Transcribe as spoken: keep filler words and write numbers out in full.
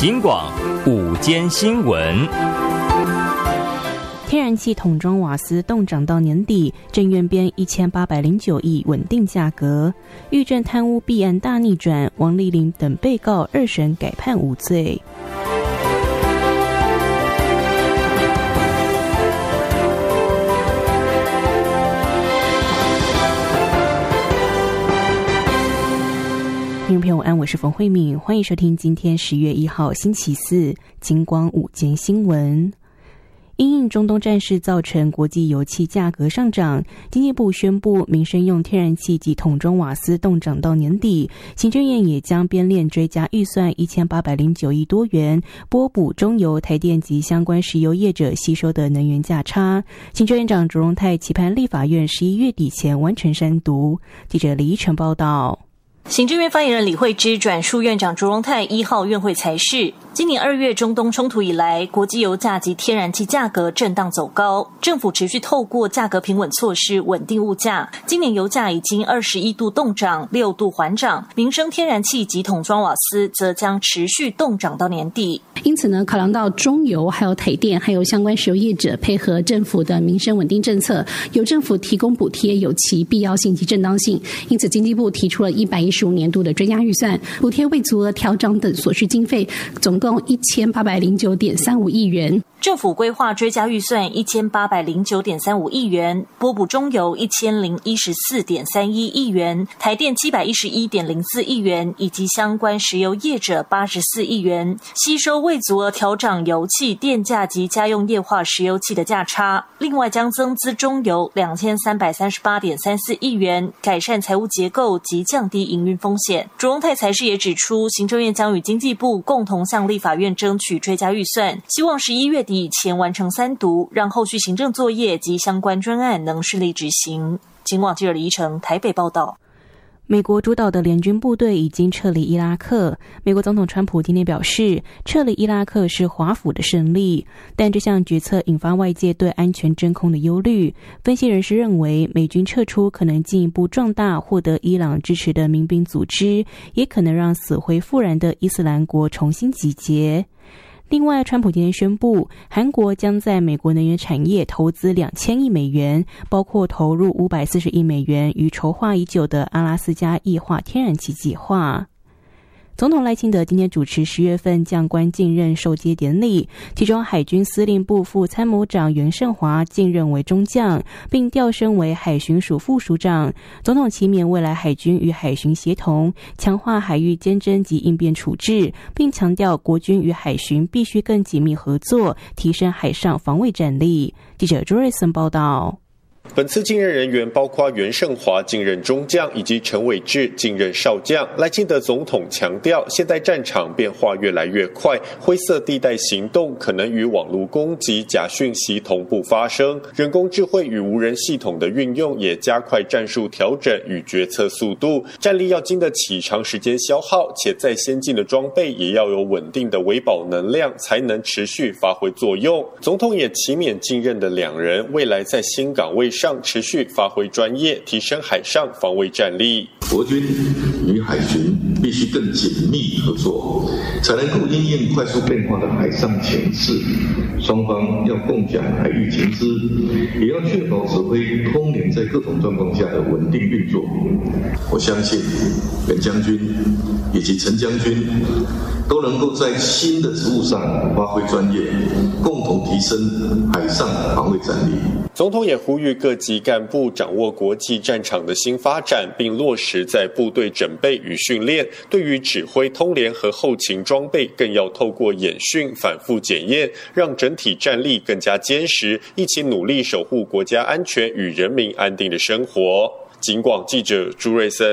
警广午间新闻。 天然气桶装瓦斯冻涨到年底，政院编一千八百零九亿稳定价格。预政贪污弊案大逆转，王丽玲等被告二审改判无罪。听众朋友安，我是冯慧敏，欢迎收听今天十月一号星期四警广午间新闻。因应中东战事造成国际油气价格上涨，经济部宣布民生用天然气及桶装瓦斯冻涨到年底，行政院也将编列追加预算一千八百零九亿多元，拨补中油、台电及相关石油业者吸收的能源价差。行政院长卓荣泰期盼立法院十一月底前完成三读。记者李依晨报道。 行政院发言人李惠芝转述院长卓荣泰一号院会裁示，今年二月中东冲突以来，国际油价及天然气价格震荡走高，政府持续透过价格平稳措施稳定物价。今年油价已经二十一度冻涨，六度缓涨，民生天然气及桶装瓦斯则将持续冻涨到年底。 因此呢，考量到中油、还有台电、还有相关石油业者配合政府的民生稳定政策，由政府提供补贴有其必要性及正当性。因此，经济部提出了一百一十五年度的追加预算，补贴未足额调涨等所需经费，总共一千八百零九点三五亿元。 政府规划追加预算一千八百零九点三五亿元，拨补中油一千零一十四点三一亿元，台电七百一十一点零四亿元，以及相关石油业者八十四亿元，吸收未足额调涨油气、电价及家用液化石油气的价差。另外将增资中油两千三百三十八点三四亿元，改善财务结构及降低营运风险。卓荣泰财事也指出，行政院将与经济部共同向立法院争取追加预算，希望十一月底以前完成三读，让后续行政作业及相关专案能顺利执行。警广记者李依晨台北报道。 美国主导的联军部队已经撤离伊拉克。美国总统川普今天表示，撤离伊拉克是华府的胜利，但这项决策引发外界对安全真空的忧虑。分析人士认为，美军撤出可能进一步壮大获得伊朗支持的民兵组织，也可能让死灰复燃的伊斯兰国重新集结。另外，川普今天宣布，韩国将在美国能源产业投资两千亿美元，包括投入五百四十亿美元于筹划已久的阿拉斯加液化天然气计划。总统赖清德今天主持十月份将官进任授接典礼，其中海军司令部副参谋长袁胜华进任为中将，并调升为海巡署副署长。总统期勉未来海军与海巡协同，强化海域监侦及应变处置，并强调国军与海巡必须更紧密合作，提升海上防卫战力。记者朱瑞森报道。 本次继任人员包括袁胜华进任中将，以及陈伟志进任少将。赖清德总统强调，现代战场变化越来越快，灰色地带行动可能与网络攻击、假讯息同步发生。人工智慧与无人系统的运用也加快战术调整与决策速度。战力要经得起长时间消耗，且再先进的装备也要有稳定的维保能量，才能持续发挥作用。总统也期勉进任的两人，未来在新岗位上持续发挥专业，提升海上防卫战力。 国军与海巡必须更紧密合作，才能够因应快速变化的海上情势。双方要共享海域情资，也要确保指挥通联在各种状况下的稳定运作。我相信袁将军以及陈将军都能够在新的职务上发挥专业，共同提升海上防卫战力。 总统也呼吁各级干部掌握国际战场的新发展，并落实在部队整备与训练。对于指挥通联和后勤装备，更要透过演训反复检验，让整体战力更加坚实，一起努力守护国家安全与人民安定的生活。警广记者朱瑞森